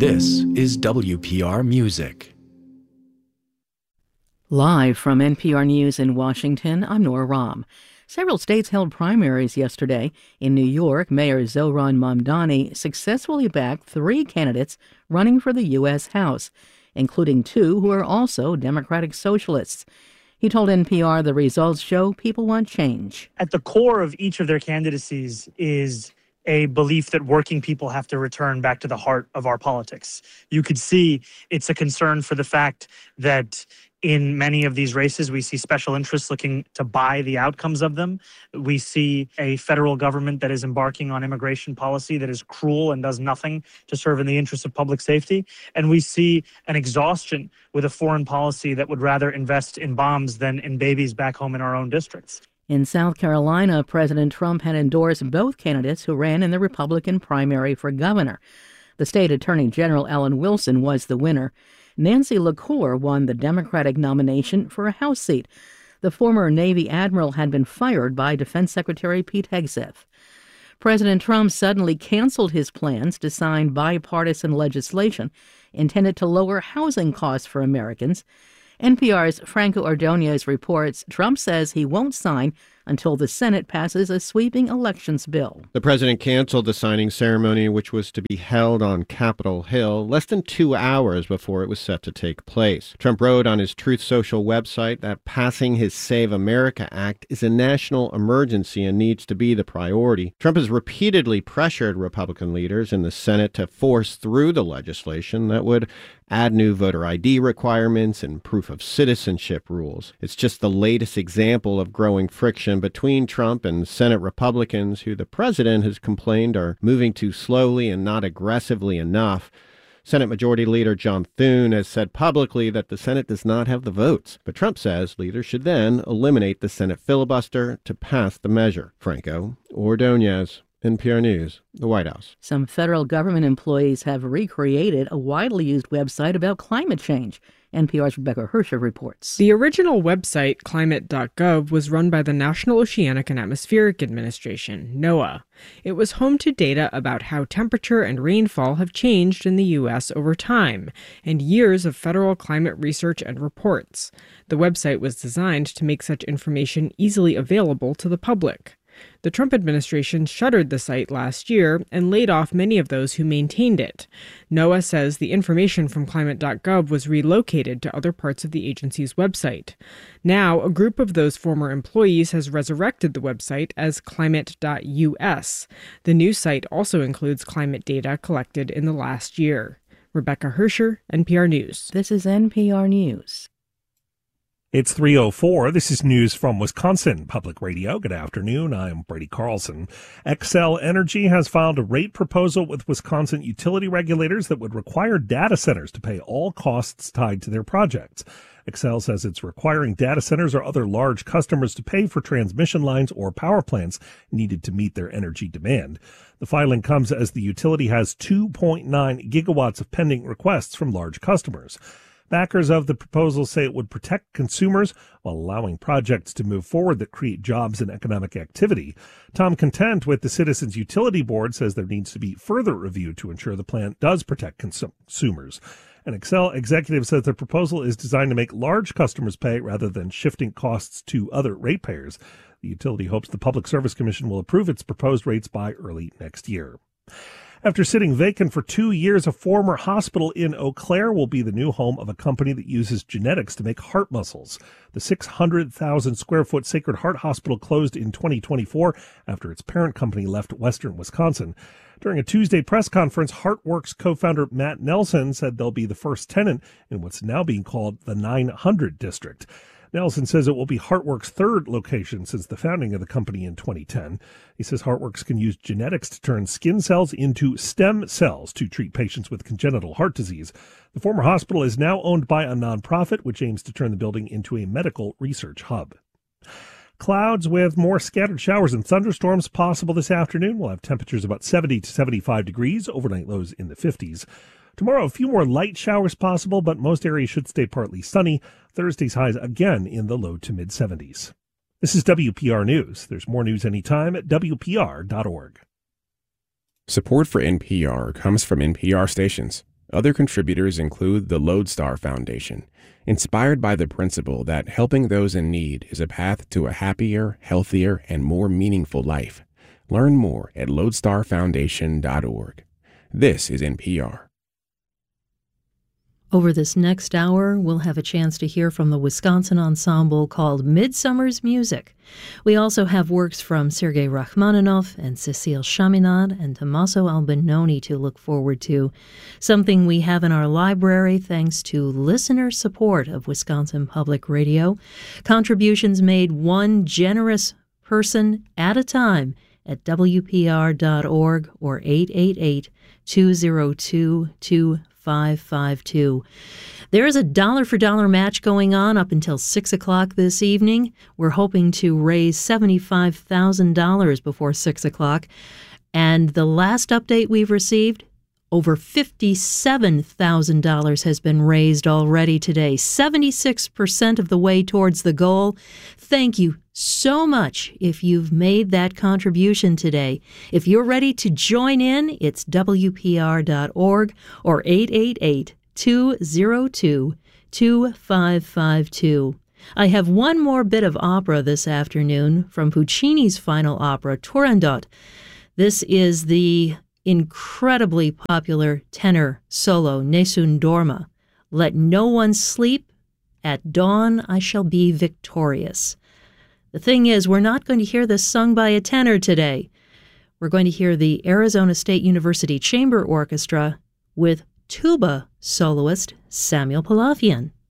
This is WPR Music. Live from NPR News in Washington, I'm Nora Rahm. Several states held primaries yesterday. In New York, Mayor Zohran Mamdani successfully backed 3 candidates running for the U.S. House, including 2 who are also Democratic Socialists. He told NPR the results show people want change. At the core of each of their candidacies is a belief that working people have to return back to the heart of our politics. You could see it's a concern for the fact that in many of these races, we see special interests looking to buy the outcomes of them. We see a federal government that is embarking on immigration policy that is cruel and does nothing to serve in the interests of public safety. And we see an exhaustion with a foreign policy that would rather invest in bombs than in babies back home in our own districts. In South Carolina, President Trump had endorsed both candidates who ran in the Republican primary for governor. The state attorney general, Alan Wilson, was the winner. Nancy LaCour won the Democratic nomination for a House seat. The former Navy admiral had been fired by Defense Secretary Pete Hegseth. President Trump suddenly canceled his plans to sign bipartisan legislation intended to lower housing costs for Americans. NPR's Franco Ordonez reports Trump says he won't sign until the Senate passes a sweeping elections bill. The president canceled the signing ceremony, which was to be held on Capitol Hill, less than 2 hours before it was set to take place. Trump wrote on his Truth Social website that passing his Save America Act is a national emergency and needs to be the priority. Trump has repeatedly pressured Republican leaders in the Senate to force through the legislation that would add new voter ID requirements and proof of citizenship rules. It's just the latest example of growing friction between Trump and Senate Republicans, who the president has complained are moving too slowly and not aggressively enough. Senate Majority Leader John Thune has said publicly that the Senate does not have the votes, but Trump says leaders should then eliminate the Senate filibuster to pass the measure. Franco Ordonez, NPR News, the White House. Some federal government employees have recreated a widely used website about climate change. NPR's Rebecca Hersher reports. The original website, climate.gov, was run by the National Oceanic and Atmospheric Administration, NOAA. It was home to data about how temperature and rainfall have changed in the U.S. over time, and years of federal climate research and reports. The website was designed to make such information easily available to the public. The Trump administration shuttered the site last year and laid off many of those who maintained it. NOAA says the information from climate.gov was relocated to other parts of the agency's website. Now, a group of those former employees has resurrected the website as climate.us. The new site also includes climate data collected in the last year. Rebecca Hersher, NPR News. This is NPR News. It's 3:04. This is news from Wisconsin Public Radio. Good afternoon. I'm Brady Carlson. Xcel Energy has filed a rate proposal with Wisconsin utility regulators that would require data centers to pay all costs tied to their projects. Xcel says it's requiring data centers or other large customers to pay for transmission lines or power plants needed to meet their energy demand. The filing comes as the utility has 2.9 gigawatts of pending requests from large customers. Backers of the proposal say it would protect consumers while allowing projects to move forward that create jobs and economic activity. Tom Content with the Citizens Utility Board says there needs to be further review to ensure the plan does protect consumers. An Xcel executive says the proposal is designed to make large customers pay rather than shifting costs to other ratepayers. The utility hopes the Public Service Commission will approve its proposed rates by early next year. After sitting vacant for 2 years, a former hospital in Eau Claire will be the new home of a company that uses genetics to make heart muscles. The 600,000 square foot Sacred Heart Hospital closed in 2024 after its parent company left Western Wisconsin. During a Tuesday press conference, HeartWorks co-founder Matt Nelson said they'll be the first tenant in what's now being called the 900 District. Nelson says it will be HeartWorks' third location since the founding of the company in 2010. He says HeartWorks can use genetics to turn skin cells into stem cells to treat patients with congenital heart disease. The former hospital is now owned by a nonprofit, which aims to turn the building into a medical research hub. Clouds with more scattered showers and thunderstorms possible this afternoon. We'll have temperatures about 70 to 75 degrees, overnight lows in the 50s. Tomorrow, a few more light showers possible, but most areas should stay partly sunny. Thursday's highs again in the low to mid-70s. This is WPR News. There's more news anytime at WPR.org. Support for NPR comes from NPR stations. Other contributors include the Lodestar Foundation, inspired by the principle that helping those in need is a path to a happier, healthier, and more meaningful life. Learn more at lodestarfoundation.org. This is NPR. Over this next hour, we'll have a chance to hear from the Wisconsin ensemble called Midsummer's Music. We also have works from Sergei Rachmaninoff and Cecile Chaminade and Tommaso Albinoni to look forward to, something we have in our library thanks to listener support of Wisconsin Public Radio. Contributions made one generous person at a time at WPR.org or 888-202-2552. There is a dollar for dollar match going on up until 6 o'clock this evening. We're hoping to raise $75,000 before 6 o'clock. And the last update we've received, over $57,000 has been raised already today, 76% of the way towards the goal. Thank you so much if you've made that contribution today. If you're ready to join in, it's WPR.org or 888-202-2552. I have one more bit of opera this afternoon from Puccini's final opera, Turandot. This is the incredibly popular tenor solo, Nessun Dorma. Let no one sleep. At dawn I shall be victorious. The thing is, we're not going to hear this sung by a tenor today. We're going to hear the Arizona State University Chamber Orchestra with tuba soloist Samuel Palafian.